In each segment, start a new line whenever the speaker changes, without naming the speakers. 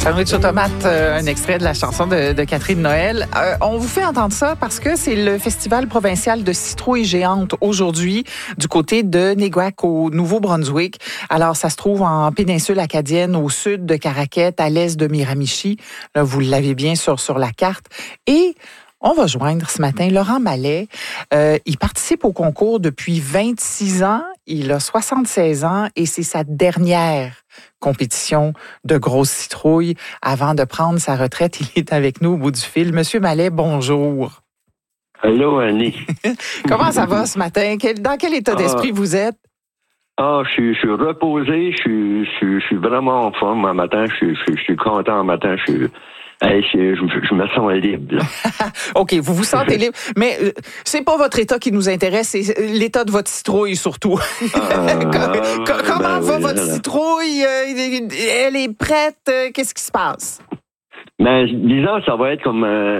Sandwich aux tomates, un extrait de la chanson de Catherine Noël. On vous fait entendre ça parce que c'est le Festival provincial de citrouilles géantes aujourd'hui du côté de Néguac au Nouveau-Brunswick. Alors, ça se trouve en péninsule acadienne au sud de Caraquet, à l'est de Miramichi. Là, vous l'avez bien sur la carte. Et on va joindre ce matin Laurent Mallet. Il participe au concours depuis 26 ans. Il a 76 ans et c'est sa dernière compétition de grosses citrouilles avant de prendre sa retraite. Il est avec nous au bout du fil. Monsieur Mallet, bonjour.
Allô, Annie.
Comment ça va ce matin? Dans quel état d'esprit vous êtes?
Je suis reposé, je suis vraiment en forme un matin, je suis content un matin, je me sens libre.
OK, vous vous sentez libre. Mais c'est pas votre état qui nous intéresse, c'est l'état de votre citrouille surtout. Comment va votre citrouille? Elle est prête? Qu'est-ce qui se passe?
Mais disons, ça va être comme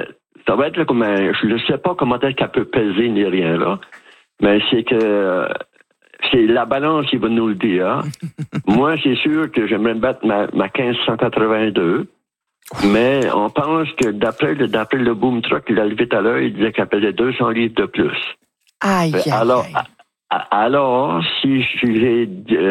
je sais pas comment est-ce qu'elle peut peser ni rien là, mais c'est que c'est la balance qui va nous le dire. Moi, c'est sûr que j'aimerais battre ma 1582. Mais on pense que d'après le boom truck qu'il a levé tout à l'heure, il disait qu'elle pesait 200 livres de plus.
Aïe,
alors, si j'ai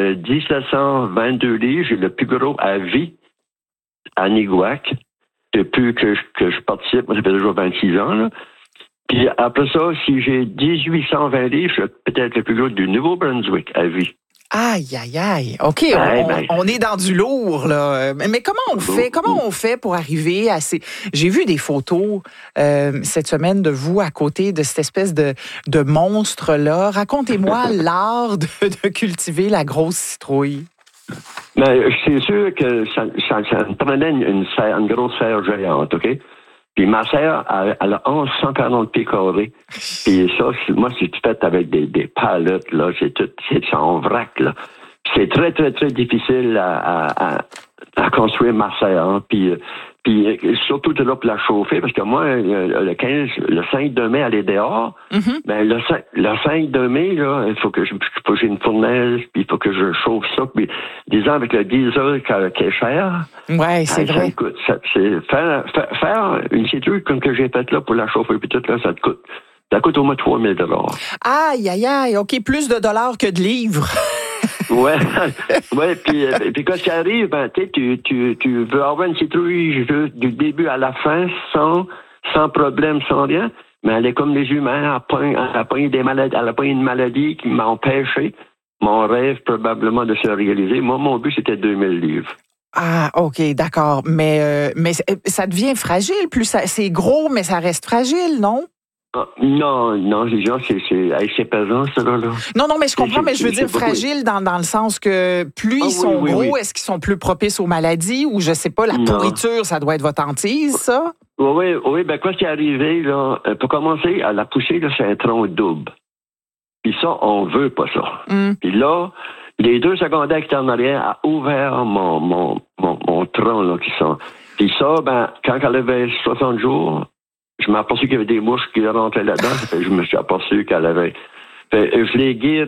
1722 livres, j'ai le plus gros à vie à Néguac, depuis que je participe, moi ça fait déjà 26 ans, là. Puis après ça, si j'ai 1820 livres, je suis peut-être le plus gros du Nouveau-Brunswick à vie.
Aïe. OK, on est dans du lourd, là. Mais comment on fait pour arriver à ces... J'ai vu des photos cette semaine de vous à côté de cette espèce de monstre-là. Racontez-moi l'art de cultiver la grosse citrouille.
Mais c'est sûr que ça me prenait une grosse serre géante, OK? Puis ma serre, elle a 140 pieds carrés. Puis ça, moi, c'est tout fait avec des palettes, là. C'est en vrac, là. C'est très, très, très difficile à construire ma serre, hein. Puis surtout, tu es là pour la chauffer, parce que moi, le 5 de mai, elle est dehors. Mm-hmm. Ben, le 5 de mai, là, il faut que j'ai une fournaise, puis il faut que je chauffe ça. Puis, disons, avec le diesel qui est cher.
Ouais, c'est vrai.
Écoute, faire une citrouille comme que j'ai faite là pour la chauffer, puis tout, là, ça coûte au moins 3 000 $.
Aïe. OK, plus de dollars que de livres.
Ouais, puis quand ça arrive, ben, tu veux avoir une citrouille du début à la fin, sans problème, sans rien, mais elle est comme les humains, elle a pas une maladie qui m'a empêché mon rêve probablement de se réaliser. Moi, mon but, c'était 2000 livres.
Ah, OK, d'accord. Mais ça devient fragile, c'est gros, mais ça reste fragile, non?
Non, les gens, c'est pesant, ça, là.
Non, mais je comprends, mais je veux dire fragile dans le sens que plus ils sont gros, est-ce qu'ils sont plus propices aux maladies ou je sais pas, la pourriture, ça doit être votre hantise, ça?
Oui, ben, quoi qui est arrivé, là, pour commencer, à la poussée, là, c'est un tronc double. Puis ça, on veut pas ça. Puis là, les 2 secondaires qui étaient en arrière a ouvert mon tronc, là, qui sont. Puis ça, ben, quand elle avait 60 jours, je m'ai aperçu qu'il y avait des mouches qui rentraient là-dedans. Je me suis aperçu qu'elle avait... je l'ai guéri